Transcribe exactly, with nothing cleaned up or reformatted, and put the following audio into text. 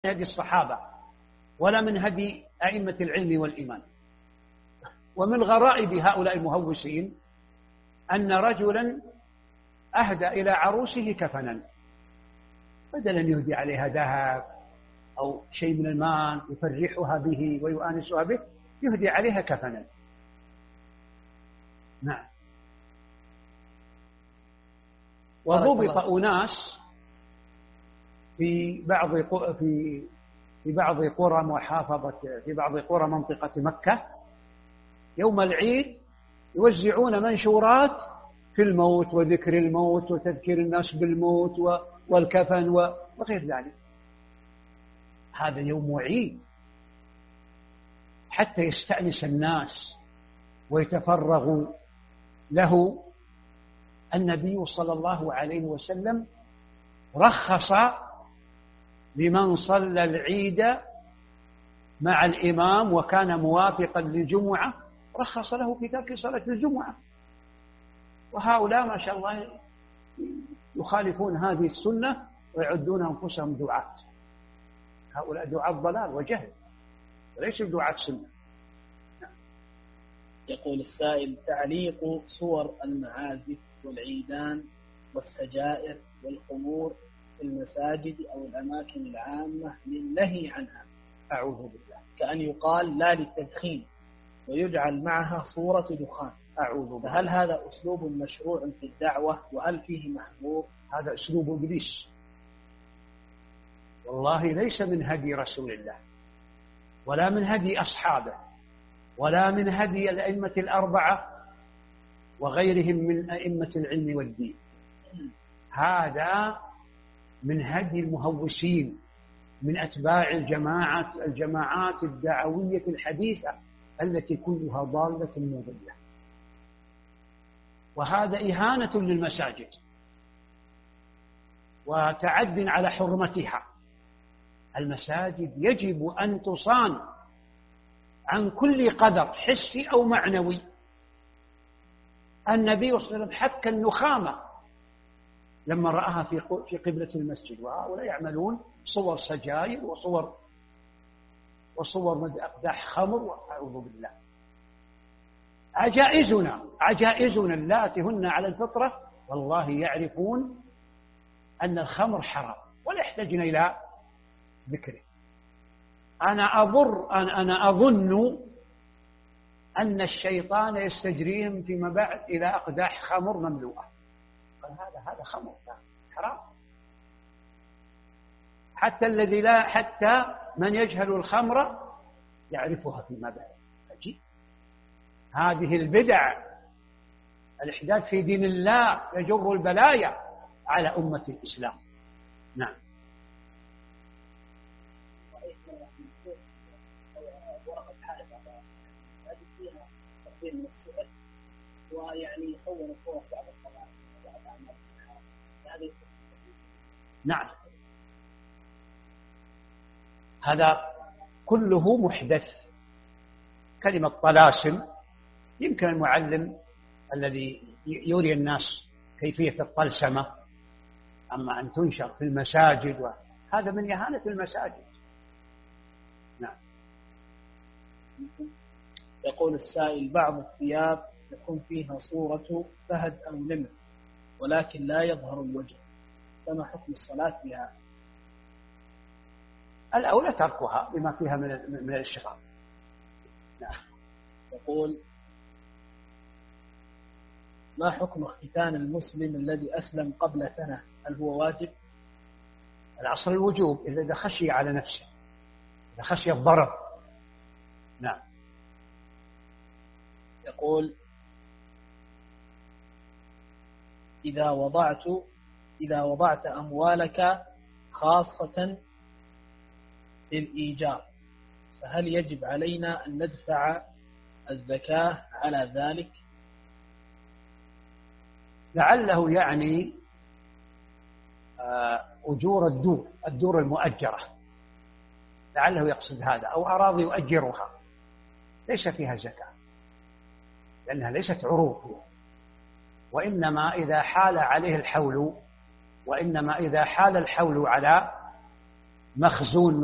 هدي الصحابة ولا من هدي أئمة العلم والإيمان. ومن غرائب هؤلاء المهوسين أن رجلا أهدى إلى عروسه كفنا، بدلا يهدي عليها ذهب أو شيء من المال يفرحها به ويؤانسها به، يهدي عليها كفنا. نعم. وضبط أناس في بعض في في بعض قرى محافظة في بعض قرى منطقة مكة يوم العيد يوزعون منشورات في الموت وذكر الموت وتذكير الناس بالموت والكفن وغير ذلك. هذا يوم عيد حتى يستأنس الناس ويتفرغوا له. النبي صلى الله عليه وسلم رخص لمن صلى العيد مع الإمام وكان موافقا للجمعة، رخص في له في ترك صلاة الجمعة. وهؤلاء ما شاء الله يخالفون هذه السنة ويعدون أنفسهم دعاة. هؤلاء دعاة ضلال وجهل وليس دعاة سنة. يقول السائل: تعليق صور المعازف والعيدان والسجائر والخمور في المساجد أو الأماكن العامة للنهي عنها، أعوذ بالله، كأن يقال لا للتدخين ويجعل معها صورة دخان، أعوذ بالله. فهل هذا أسلوب مشروع في الدعوة وهل فيه محظور؟ هذا أسلوب إبليس، والله ليس من هدي رسول الله ولا من هدي أصحابه ولا من هدي الأئمة الأربعة وغيرهم من أئمة العلم والدين. هذا من هدي المهوسين من أتباع الجماعات الجماعات الدعوية الحديثة التي كلها ضالة مضلة. وهذا إهانة للمساجد وتعد على حرمتها. المساجد يجب أن تصان عن كل قدر حسي أو معنوي. النبي صلى الله عليه وسلم حك النخامة لما رآها في في قبلة المسجد، وهؤلاء يعملون صور سجاير وصور وصور أقداح خمر، وأعوذ بالله. عجائزنا عجائزنا اللاتي هن على الفطرة والله يعرفون أن الخمر حرام ولا يحتاجون إلى ذكره. أنا أضر أنا أظن أن الشيطان يستجريهم فيما بعد إلى أقداح خمر مملوءة. قال هذا هذا خمر حرام. حتى الذي لا حتى من يجهل الخمر يعرفها فيما بعد. عجيب. هذه البدع الإحداث في دين الله يجر البلايا على أمة الإسلام. نعم. ويعني يصور صور بعض الصلاة وبعض أعمال هذه. نعم، هذا كله محدث. كلمة طلاسم يمكن المعلم الذي يوري الناس كيفية الطلسمة، أما أن تنشر في المساجد وهذا من إهانة المساجد. نعم. يقول السائل: بعض الثياب يكون فيها صورة فهد أو نمر ولكن لا يظهر الوجه، فما حكم الصلاة بها؟ الأولى تركها بما فيها من من الاشتغال. نعم. يقول: ما حكم اختتان المسلم الذي أسلم قبل سنة؟ هل هو واجب؟ الأصل الوجوب إذا خشي على نفسه، إذا خشي الضرر. نعم. يقول: إذا وضعت إذا وضعت أموالك خاصة للإيجار فهل يجب علينا أن ندفع الزكاة على ذلك؟ لعله يعني أجور الدور الدور المؤجرة، لعله يقصد هذا، أو أراضي يؤجرها ليس فيها زكاة لأنها ليست عروض، وإنما إذا حال عليه الحول وإنما إذا حال الحول على مخزون